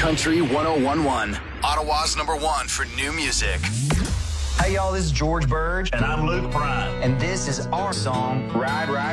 Country 1011, Ottawa's #1 for new music. Hey y'all, this is George Burge. And I'm Luke Bryan. And this is our song, Ride, Ride,